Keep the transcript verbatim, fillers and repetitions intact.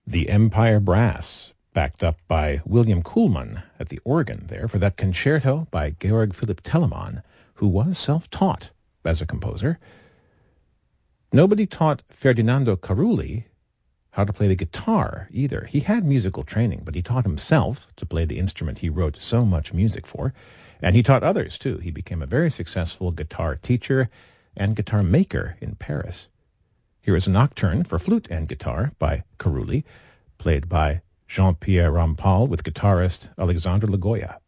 The Empire Brass, backed up by William Kuhlmann at the organ there for that concerto by Georg Philipp Telemann, who was self-taught as a composer. Nobody taught Ferdinando Carulli how to play the guitar either. He had musical training, but he taught himself to play the instrument he wrote so much music for, and he taught others too. He became a very successful guitar teacher and guitar maker in Paris. Here is a nocturne for flute and guitar by Carulli, played by Jean-Pierre Rampal with guitarist Alexandre Lagoya.